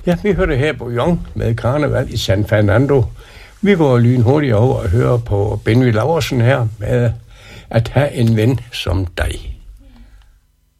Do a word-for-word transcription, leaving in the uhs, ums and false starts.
Ja, vi hørte her på Jong med Karneval i San Fernando. Vi går lynhurtigt over og hører på Benny Laursen her med At have en ven som dig.